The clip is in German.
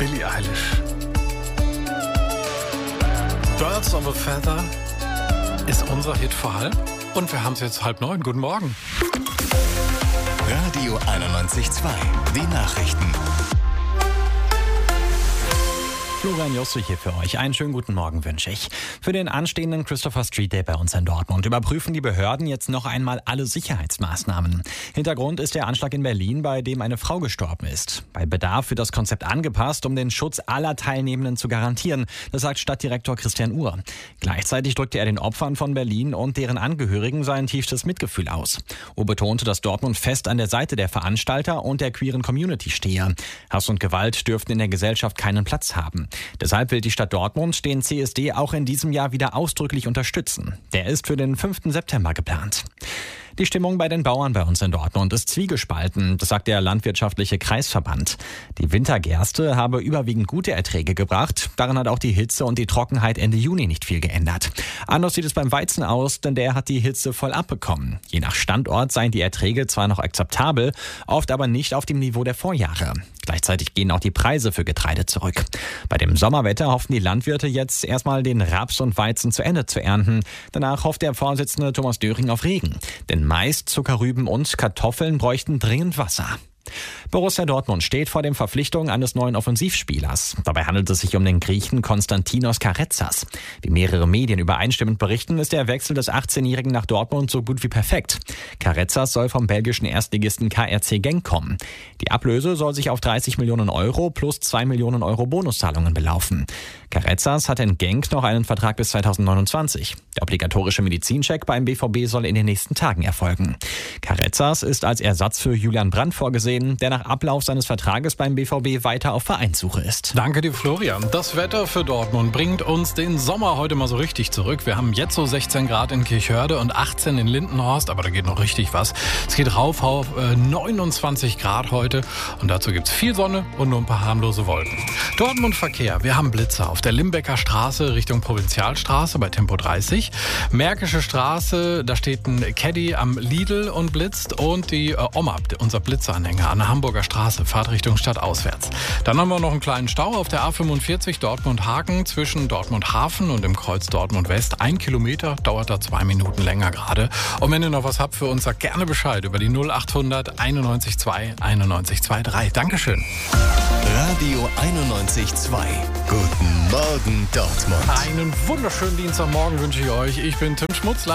Billie Eilish. Birds of a Feather ist unser Hit vor halb. Und wir haben es jetzt 8:30. Guten Morgen. Radio 91.2, die Nachrichten. Florian Josse hier für euch. Einen schönen guten Morgen wünsche ich. Für den anstehenden Christopher Street Day bei uns in Dortmund überprüfen die Behörden jetzt noch einmal alle Sicherheitsmaßnahmen. Hintergrund ist der Anschlag in Berlin, bei dem eine Frau gestorben ist. Bei Bedarf wird das Konzept angepasst, um den Schutz aller Teilnehmenden zu garantieren. Das sagt Stadtdirektor Christian Uhr. Gleichzeitig drückte er den Opfern von Berlin und deren Angehörigen sein tiefstes Mitgefühl aus. Uhr betonte, dass Dortmund fest an der Seite der Veranstalter und der queeren Community stehe. Hass und Gewalt dürften in der Gesellschaft keinen Platz haben. Deshalb will die Stadt Dortmund den CSD auch in diesem Jahr wieder ausdrücklich unterstützen. Der ist für den 5. September geplant. Die Stimmung bei den Bauern bei uns in Dortmund ist zwiegespalten, das sagt der Landwirtschaftliche Kreisverband. Die Wintergerste habe überwiegend gute Erträge gebracht. Daran hat auch die Hitze und die Trockenheit Ende Juni nicht viel geändert. Anders sieht es beim Weizen aus, denn der hat die Hitze voll abbekommen. Je nach Standort seien die Erträge zwar noch akzeptabel, oft aber nicht auf dem Niveau der Vorjahre. Gleichzeitig gehen auch die Preise für Getreide zurück. Bei dem Sommerwetter hoffen die Landwirte jetzt erstmal den Raps und Weizen zu Ende zu ernten. Danach hofft der Vorsitzende Thomas Döring auf Regen. Denn Mais, Zuckerrüben und Kartoffeln bräuchten dringend Wasser. Borussia Dortmund steht vor den Verpflichtungen eines neuen Offensivspielers. Dabei handelt es sich um den Griechen Konstantinos Karetzas. Wie mehrere Medien übereinstimmend berichten, ist der Wechsel des 18-Jährigen nach Dortmund so gut wie perfekt. Karetzas soll vom belgischen Erstligisten KRC Genk kommen. Die Ablöse soll sich auf 30 Millionen Euro plus 2 Millionen Euro Bonuszahlungen belaufen. Karetzas hat in Genk noch einen Vertrag bis 2029. Der obligatorische Medizincheck beim BVB soll in den nächsten Tagen erfolgen. Karetzas ist als Ersatz für Julian Brandt vorgesehen, der nach Ablauf seines Vertrages beim BVB weiter auf Vereinssuche ist. Danke dir, Florian. Das Wetter für Dortmund bringt uns den Sommer heute mal so richtig zurück. Wir haben jetzt so 16 Grad in Kirchhörde und 18 in Lindenhorst, aber da geht noch richtig was. Es geht rauf auf 29 Grad heute und dazu gibt es viel Sonne und nur ein paar harmlose Wolken. Dortmund Verkehr. Wir haben Blitzer auf der Limbecker Straße Richtung Provinzialstraße bei Tempo 30. Märkische Straße, da steht ein Caddy am Lidl und blitzt und die OMAP, unser Blitzeranhänger an der Hamburger Straße, Fahrtrichtung stadtauswärts. Dann haben wir noch einen kleinen Stau auf der A45 Dortmund-Hagen zwischen Dortmund-Hafen und dem Kreuz Dortmund-West. 1 Kilometer, dauert da 2 Minuten länger gerade. Und wenn ihr noch was habt für uns, sagt gerne Bescheid über die 0800 91 2 91 23. Dankeschön. Radio 91.2. Guten Morgen, Dortmund. Einen wunderschönen Dienstagmorgen wünsche ich euch. Ich bin Tim Schmutzler.